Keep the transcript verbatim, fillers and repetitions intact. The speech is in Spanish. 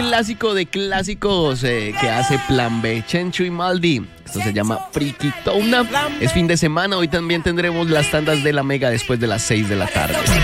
clásico de clásicos eh, que hace Plan B, Chencho y Maldi. Esto se llama Friquitona. Es fin de semana, hoy también tendremos las tandas de la Mega después de las seis de la tarde.